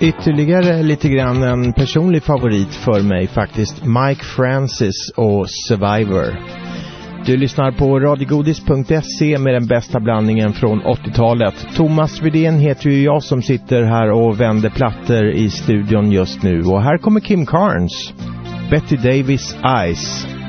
Ytterligare lite grann en personlig favorit för mig faktiskt. Mike Francis och Survivor. Du lyssnar på radiogodis.se med den bästa blandningen från 80-talet. Thomas Widén heter ju jag som sitter här och vänder plattor i studion just nu. Och här kommer Kim Carnes, Betty Davis Eyes.